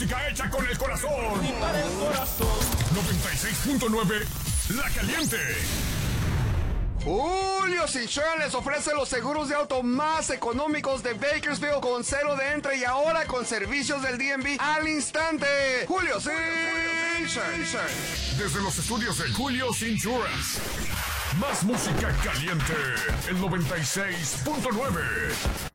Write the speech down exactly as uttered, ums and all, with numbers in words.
música hecha con el corazón. Y para el corazón. noventa y seis punto nueve La Caliente. Julio's Insurance les ofrece los seguros de auto más económicos de Bakersfield con cero de entre y ahora con servicios del D M V al instante. Julio's Insurance. Desde los estudios de Julio's Insurance. Más música caliente. El noventa y seis punto nueve.